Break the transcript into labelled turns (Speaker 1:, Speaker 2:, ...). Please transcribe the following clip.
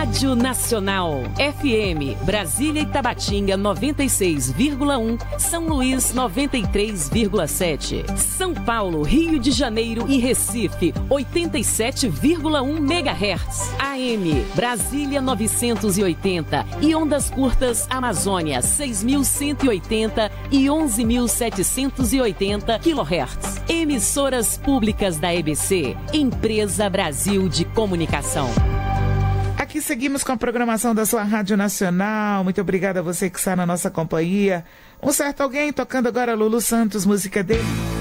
Speaker 1: Rádio Nacional. FM, Brasília e Tabatinga 96,1, São Luís 93,7, São Paulo, Rio de Janeiro e Recife 87,1 MHz. AM, Brasília 980 e ondas curtas Amazônia 6.180 e 11.780 kHz. Emissoras públicas da EBC, Empresa Brasil de Comunicação.
Speaker 2: Aqui seguimos com a programação da sua Rádio Nacional. Muito obrigada a você que está na nossa companhia. Um certo alguém tocando agora Lulu Santos, música dele.